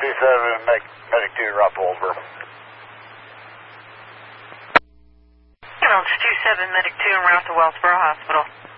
27, Medic 2, route to Wellsboro. Ambulance 27, Medic 2, en route to Wellsboro Hospital.